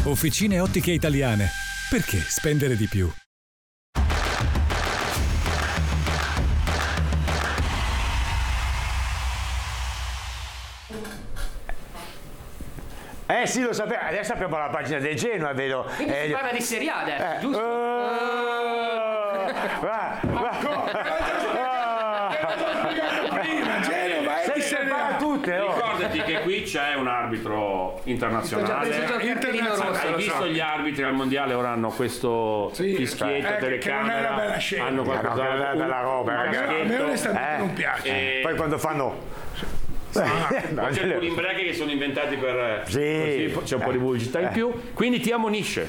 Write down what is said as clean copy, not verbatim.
Officine Ottiche Italiane. Perché spendere di più? Sì, lo sapevo. Adesso apriamo la pagina del Genoa, vedo. Quindi si parla di Serie A adesso, giusto? Sei separa tutte, Ricordati che qui c'è un arbitro internazionale. Hai visto gli arbitri al mondiale ora hanno questo fischietto, telecamera, hanno qualcosa, una bella roba, a me onestamente non piace. Poi quando fanno c'è il pull in break che sono inventati per così c'è un po' di pubblicità in più, quindi ti ammonisce.